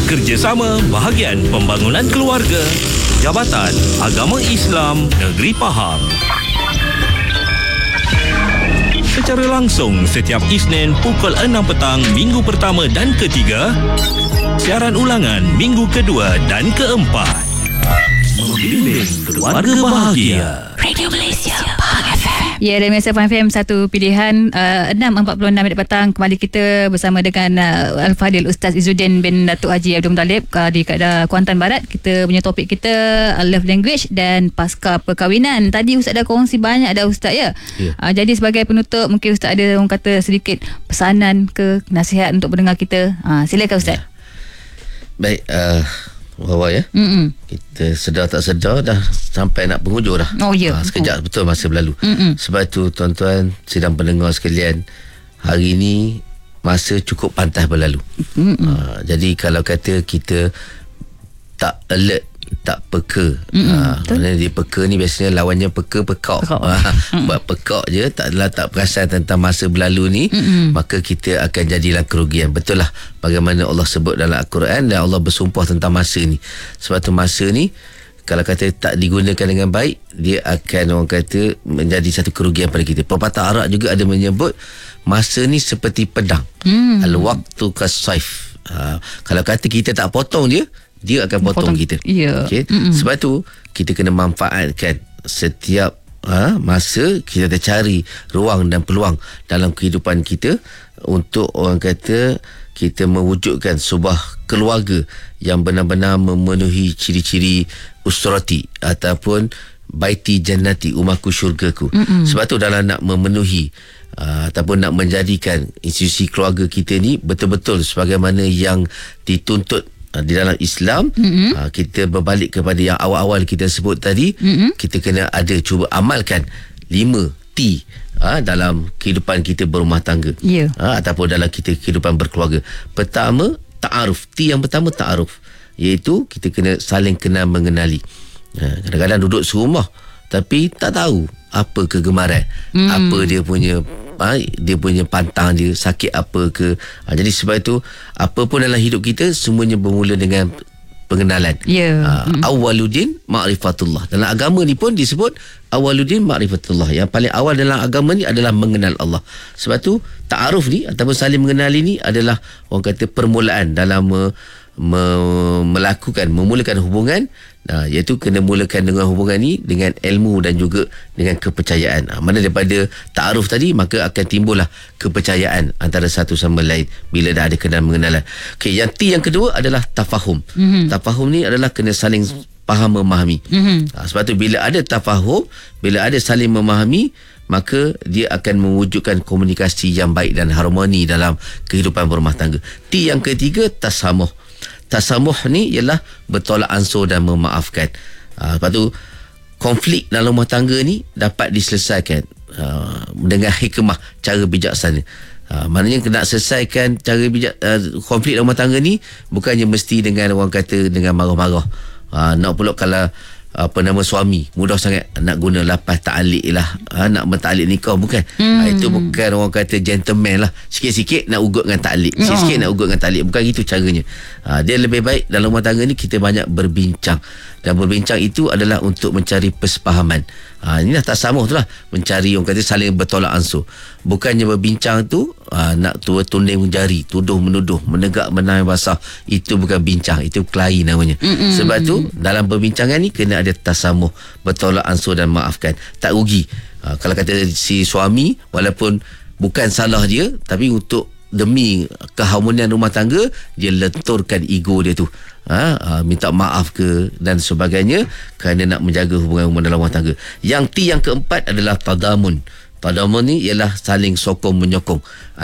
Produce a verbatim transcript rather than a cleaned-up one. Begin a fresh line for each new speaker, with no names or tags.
Kerjasama bahagian pembangunan keluarga. Jabatan Agama Islam Negeri Pahang. Secara langsung setiap Isnin pukul enam petang minggu pertama dan ketiga. Siaran ulangan minggu kedua dan keempat. Membimbing keluarga bahagia.
Radio Malaysia Pahang F M.
Ya, Radio Malaysia Pahang F M, satu pilihan uh, enam empat puluh enam minit petang. Kembali kita bersama dengan uh, Al-Fadhil Ustaz Izzuddin bin Datuk Haji Abdul Muttalib uh, di Kedah Kuantan Barat. Kita punya topik kita uh, love language dan pasca perkahwinan. Tadi Ustaz dah kongsi banyak dah Ustaz ya. Yeah. Uh, jadi sebagai penutup, mungkin Ustaz ada orang kata sedikit pesanan ke nasihat untuk pendengar kita. Uh, silakan Ustaz.
Baik, uh, Wawa ya. Mm-mm. Kita sedar tak sedar dah sampai nak penghujung dah.
Oh ya.
Ha, sekejap oh. betul masa berlalu.
Mm-mm.
Sebab tu tuan-tuan sidang pendengar sekalian, hari ni masa cukup pantas berlalu. Ha, jadi kalau kata kita tak alert, tak peka. Ha, maknanya dia peka ni biasanya lawannya peka pekak. Ha, buat pekak je, tak adalah tak perasan tentang masa berlalu ni, Mm-mm. maka kita akan jadilah kerugian. Betul lah bagaimana Allah sebut dalam Al-Quran, dan Allah bersumpah tentang masa ni. Sebab tu masa ni kalau kata tak digunakan dengan baik, dia akan orang kata menjadi satu kerugian pada kita. Pepatah Arab juga ada menyebut masa ni seperti pedang. Mm. Al-waqtu kas-saif. Ha, kalau kata kita tak potong dia, dia akan potong, potong kita.
Yeah.
Okay? Sebab tu kita kena manfaatkan setiap ha, masa kita cari ruang dan peluang dalam kehidupan kita untuk orang kata kita mewujudkan sebuah keluarga yang benar-benar memenuhi ciri-ciri usrati ataupun baiti jannati, rumahku syurgaku. Mm-mm. Sebab tu dalam nak memenuhi uh, ataupun nak menjadikan institusi keluarga kita ni betul-betul sebagaimana yang dituntut di dalam Islam, mm-hmm. kita berbalik kepada yang awal-awal kita sebut tadi, mm-hmm. kita kena ada cuba amalkan lima T ha, dalam kehidupan kita berumah tangga, yeah. ha, ataupun dalam kita kehidupan berkeluarga. Pertama, ta'aruf. T yang pertama ta'aruf, iaitu kita kena saling kenal mengenali. ha, Kadang-kadang duduk serumah tapi tak tahu apa kegemaran, mm. apa dia punya ha, dia punya pantang dia, sakit apa ke. ha, Jadi sebab itu apa pun dalam hidup kita semuanya bermula dengan pengenalan.
yeah.
ha, mm. Awwaluddin ma'rifatullah. Dalam agama ni pun disebut awwaluddin ma'rifatullah. Yang paling awal dalam agama ni adalah mengenal Allah. Sebab tu ta'aruf ni ataupun saling mengenali ni adalah orang kata permulaan dalam me, me, melakukan memulakan hubungan. Nah, iaitu kena mulakan dengan hubungan ni dengan ilmu dan juga dengan kepercayaan. Ha, mana daripada ta'aruf tadi, maka akan timbullah kepercayaan antara satu sama lain bila dah ada kenal mengenalan. Okey, yang T yang kedua adalah tafahum. Mm-hmm. Tafahum ni adalah kena saling faham memahami. Mm-hmm. Ha, sebab tu bila ada tafahum, bila ada saling memahami, maka dia akan mewujudkan komunikasi yang baik dan harmoni dalam kehidupan berumah tangga. T yang ketiga, tasamuh. Tasamuh ni ialah bertolak ansur dan memaafkan. Ha, lepas tu konflik dalam rumah tangga ni dapat diselesaikan ha, dengan hikmah, cara bijaksana. Ha, maknanya nak selesaikan cara bijak, uh, konflik dalam rumah tangga ni bukannya mesti dengan orang kata dengan marah-marah. Ha, nak pula kalau apa nama suami mudah sangat nak guna lapas ta'liq lah, ha, nak mentaklik nikah, bukan. hmm. ha, itu bukan orang kata gentleman lah, sikit-sikit nak ugut dengan ta'liq, oh. sikit-sikit nak ugut dengan ta'liq, bukan gitu caranya. ha, dia lebih baik dalam rumah tangga ni kita banyak berbincang, dan berbincang itu adalah untuk mencari persefahaman. ha, inilah tasamuh tu lah, mencari orang kata saling bertolak ansur. Bukannya berbincang tu ha, nak tua tunding jari, tuduh menuduh, menegak menang basah. Itu bukan bincang, itu kelahi namanya. Mm-mm. Sebab tu dalam perbincangan ni kena ada tasamuh, bertolak ansur dan maafkan. Tak rugi ha, kalau kata si suami walaupun bukan salah dia, tapi untuk demi keharmonian rumah tangga dia lenturkan ego dia tu, ha, ha, minta maaf ke dan sebagainya, kerana nak menjaga hubungan-hubungan dalam rumah tangga. Yang T yang keempat adalah tadamun. Tadamun ni ialah saling sokong menyokong.